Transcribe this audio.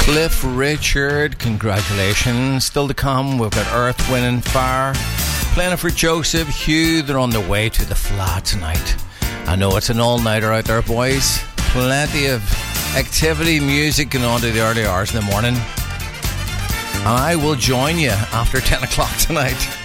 Cliff Richard, congratulations. Still to come, we've got Earth, Wind and Fire. Playing it for Joseph Hugh. They're on their way to the Flat tonight. I know it's an all-nighter out there, boys. Plenty of activity, music going on to the early hours in the morning. And I will join you after 10 o'clock tonight.